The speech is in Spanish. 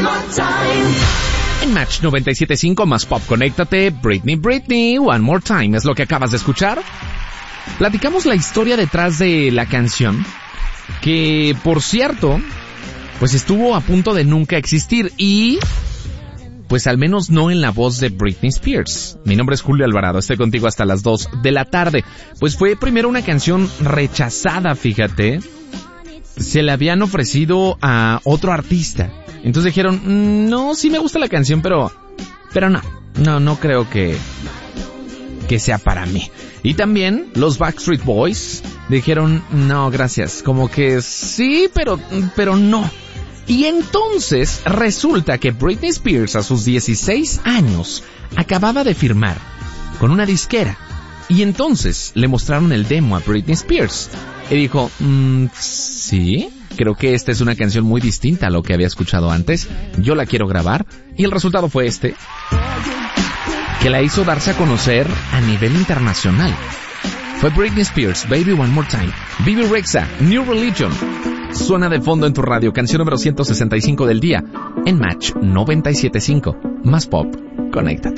En Match 97.5 más Pop, conéctate. Britney, One More Time es lo que acabas de escuchar. Platicamos la historia detrás de la canción, que por cierto, pues estuvo a punto de nunca existir y pues al menos no en la voz de Britney Spears. Mi nombre es Julio Alvarado, estoy contigo hasta las 2 de la tarde. Pues fue primero una canción rechazada, fíjate. Se le habían ofrecido a otro artista. Entonces dijeron, no, sí me gusta la canción, pero no creo que sea para mí. Y también los Backstreet Boys dijeron, no, gracias, como que sí, pero no. Y entonces resulta que Britney Spears a sus 16 años acababa de firmar con una disquera. Y entonces le mostraron el demo a Britney Spears. Y dijo, sí, creo que esta es una canción muy distinta a lo que había escuchado antes. Yo la quiero grabar. Y el resultado fue este, que la hizo darse a conocer a nivel internacional. Fue Britney Spears, Baby One More Time. Bebe Rexha, New Religion. Suena de fondo en tu radio, canción número 165 del día. En Match 97.5. Más Pop, conéctate.